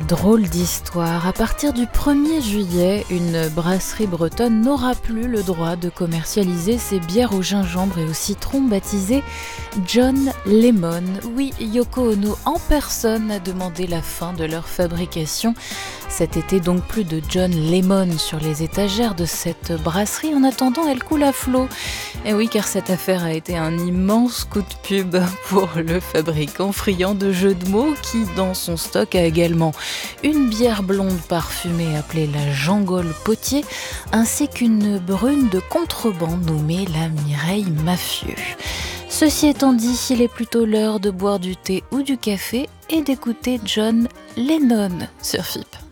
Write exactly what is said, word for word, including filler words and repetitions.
Drôle d'histoire. À partir du premier juillet, une brasserie bretonne n'aura plus le droit de commercialiser ses bières au gingembre et au citron baptisées John Lemon. Oui, Yoko Ono en personne a demandé la fin de leur fabrication. Cet été donc, plus de John Lemon sur les étagères de cette brasserie. En attendant, elle coule à flot. Et oui, car cette affaire a été un immense coup de pub pour le fabricant friand de jeux de mots qui, dans son stock, a également une bière blonde parfumée appelée la Jangole Potier, ainsi qu'une brune de contrebande nommée la Mireille Mafieux. Ceci étant dit, il est plutôt l'heure de boire du thé ou du café et d'écouter John Lennon sur F I P.